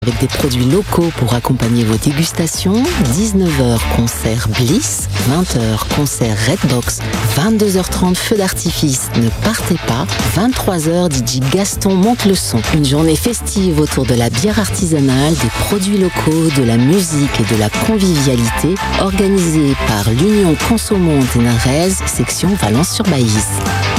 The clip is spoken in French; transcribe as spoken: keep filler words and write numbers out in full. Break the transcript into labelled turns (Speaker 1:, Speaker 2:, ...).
Speaker 1: Avec des produits locaux pour accompagner vos dégustations. dix-neuf heures, concert Bliss. vingt heures, concert Redbox. vingt-deux heures trente, feu d'artifice. Ne partez pas. vingt-trois heures, D J Gaston monte le son. Une journée festive autour de la bière artisanale, des produits locaux, de la musique et de la convivialité, organisée par l'Union Consommons Hénarez, section Valence-sur-Baïse.